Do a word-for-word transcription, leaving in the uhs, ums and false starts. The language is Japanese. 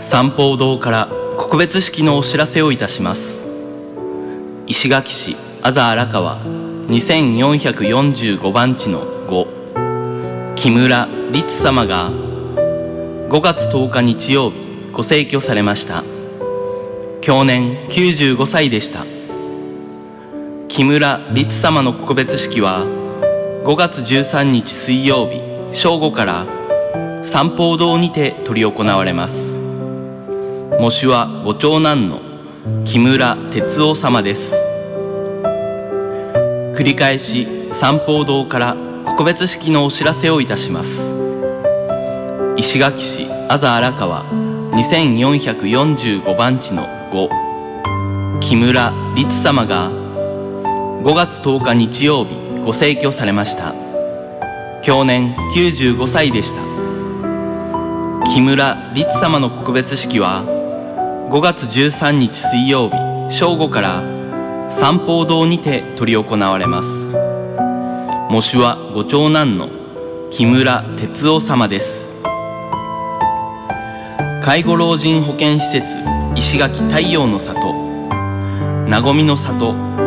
三宝堂から告別式のお知らせをいたします。石垣市安座荒川にせんよんひゃくよんじゅうごばん地のご、木村律様がごがつとおか日曜日ご逝去されました。享年きゅうじゅうごさいでした。木村律様の告別式はごがつじゅうさんにち水曜日正午から三宝堂にて執り行われます。喪主はご長男の木村哲夫様です。繰り返し三宝堂から告別式のお知らせをいたします。石垣市安座荒川にせんよんひゃくよんじゅうごばん地のご、木村律様がごがつとおか日曜日ご逝去されました。享年きゅうじゅうごさいでした。木村律様の告別式はごがつじゅうさんにち水曜日正午から三宝堂にて執り行われます。喪主はご長男の木村哲夫様です。介護老人保健施設石垣太陽の里、なごみの里